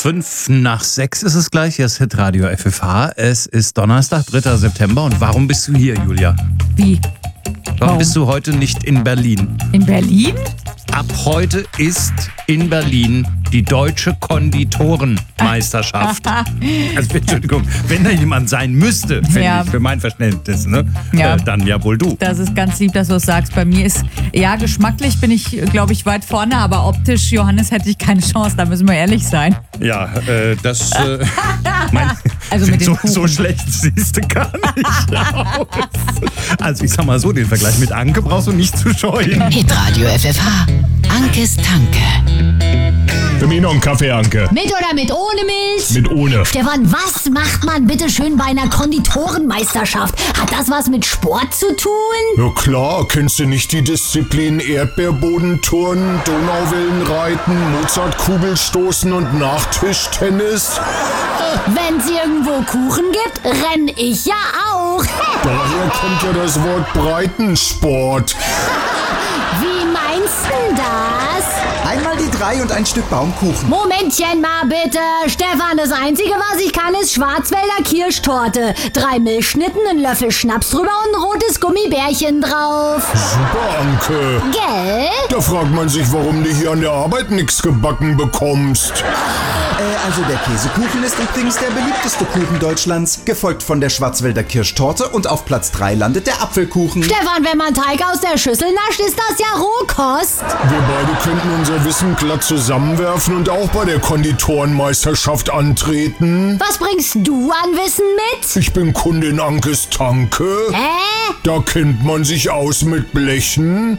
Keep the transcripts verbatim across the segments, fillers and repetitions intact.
Fünf nach sechs ist es gleich, hier ist Hitradio F F H. Es ist Donnerstag, dritter September. Und warum bist du hier, Julia? Wie? Warum, Warum? bist du heute nicht in Berlin? In Berlin? Ab heute ist in Berlin die deutsche Konditorenmeisterschaft. Also, Entschuldigung, wenn da jemand sein müsste, finde Ja. ich, für mein Verständnis, ne? Ja. Äh, dann ja wohl du. Das ist ganz lieb, dass du es sagst. Bei mir ist, ja, geschmacklich bin ich, glaube ich, weit vorne, aber optisch, Johannes, hätte ich keine Chance, da müssen wir ehrlich sein. Ja, äh, das... Äh, mein, Also mit den so, Kuchen. so schlecht siehst du gar nicht aus. Also ich sag mal so, den Vergleich mit Anke brauchst du nicht zu scheuen. Hitradio F F H. Ankes Tanke. Für mich noch einen Kaffee, Anke. Mit oder mit ohne Milch? Mit ohne. Stefan, was macht man bitte schön bei einer Konditorenmeisterschaft? Hat das was mit Sport zu tun? Ja klar, kennst du nicht die Disziplin Erdbeerbodenturnen, Donauwellenreiten, Mozartkugelstoßen und Nachtischtennis? Wenn's irgendwo Kuchen gibt, renn ich ja auch. Daher kommt ja das Wort Breitensport. Wie meinst du das? Einmal die drei und ein Stück Baumkuchen. Momentchen mal bitte. Stefan, das Einzige, was ich kann, ist Schwarzwälder Kirschtorte. Drei Milchschnitten, ein Löffel Schnaps drüber und ein rotes Gummibärchen drauf. Super, Anke. Gell? Da fragt man sich, warum du hier an der Arbeit nichts gebacken bekommst. Äh, also der Käsekuchen ist übrigens der beliebteste Kuchen Deutschlands, gefolgt von der Schwarzwälder Kirschtorte und auf Platz drei landet der Apfelkuchen. Stefan, wenn man Teig aus der Schüssel nascht, ist das ja Rohkost. Wir beide könnten unser Wissen glatt zusammenwerfen und auch bei der Konditorenmeisterschaft antreten. Was bringst du an Wissen mit? Ich bin Kundin Ankes Tanke. Hä? Da kennt man sich aus mit Blechen.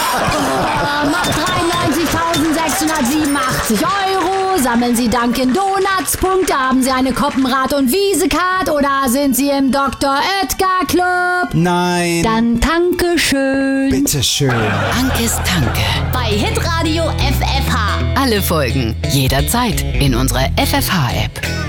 Oh, macht dreiundneunzigtausendsechshundertsiebenundachtzig Euro. Sammeln Sie Dunkin' Donuts Punkte? Haben Sie eine Koppenrad- und Wiese-Card? Oder sind Sie im Doktor Oetker Club? Nein. Dann danke schön. Bitteschön. Ankes Tanke. Bei Hitradio F F H. Alle Folgen jederzeit in unserer F F H-App.